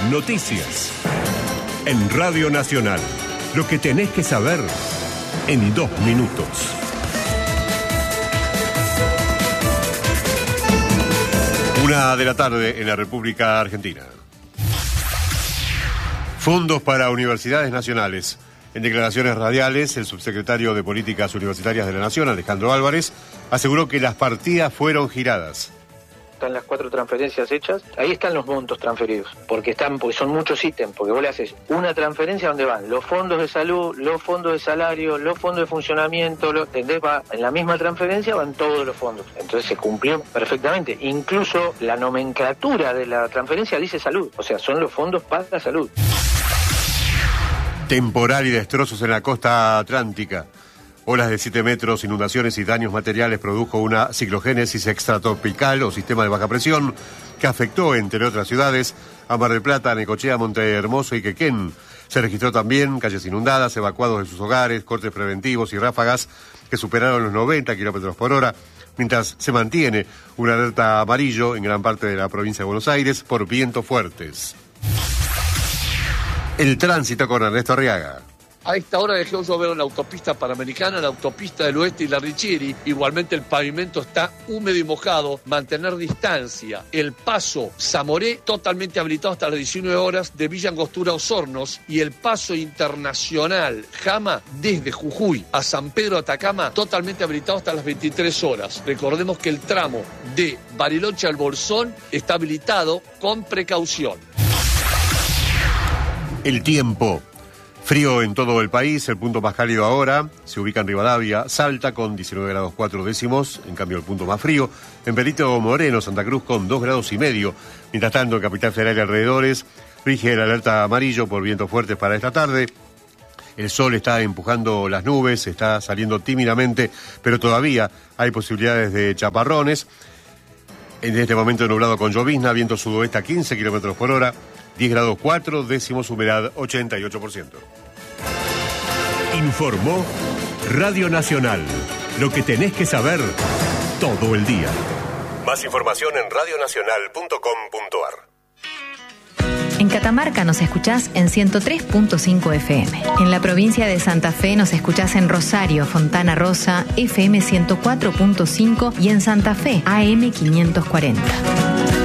Noticias. En Radio Nacional. Lo que tenés que saber en 2 minutos. Una de la tarde en la República Argentina. Fondos para universidades nacionales. En declaraciones radiales, el subsecretario de Políticas Universitarias de la Nación, Alejandro Álvarez, aseguró que las partidas fueron giradas. Están las 4 transferencias hechas, ahí están los montos transferidos, porque son muchos ítems, porque vos le haces una transferencia donde van los fondos de salud, los fondos de salario, los fondos de funcionamiento, ¿entendés? En la misma transferencia van todos los fondos, entonces se cumplió perfectamente, incluso la nomenclatura de la transferencia dice salud, o sea, son los fondos para la salud. Temporal y destrozos en la costa atlántica. Olas de 7 metros, inundaciones y daños materiales produjo una ciclogénesis extratropical o sistema de baja presión que afectó, entre otras ciudades, a Mar del Plata, Necochea, Montehermoso y Quequén. Se registró también calles inundadas, evacuados de sus hogares, cortes preventivos y ráfagas que superaron los 90 kilómetros por hora, mientras se mantiene una alerta amarillo en gran parte de la provincia de Buenos Aires por vientos fuertes. El tránsito con Ernesto Arriaga. A esta hora dejó llover la autopista Panamericana, la autopista del Oeste y la Richieri. Igualmente el pavimento está húmedo y mojado. Mantener distancia. El paso Zamoré totalmente habilitado hasta las 19 horas de Villa Angostura a Osornos. Y el paso internacional Jama desde Jujuy a San Pedro Atacama totalmente habilitado hasta las 23 horas. Recordemos que el tramo de Bariloche al Bolsón está habilitado con precaución. El tiempo. Frío en todo el país, el punto más cálido ahora se ubica en Rivadavia, Salta con 19 grados 4 décimos, en cambio el punto más frío, en Perito Moreno, Santa Cruz con 2 grados y medio. Mientras tanto, en Capital Federal y alrededores, rige el alerta amarillo por vientos fuertes para esta tarde. El sol está empujando las nubes, está saliendo tímidamente, pero todavía hay posibilidades de chaparrones. En este momento nublado con llovizna, viento sudoeste a 15 kilómetros por hora. 10 grados 4 décimos, humedad 88%. Informó Radio Nacional. Lo que tenés que saber todo el día. Más información en radionacional.com.ar. En Catamarca nos escuchás en 103.5 FM. En la provincia de Santa Fe nos escuchás en Rosario, Fontana Rosa, FM 104.5 y en Santa Fe, AM 540.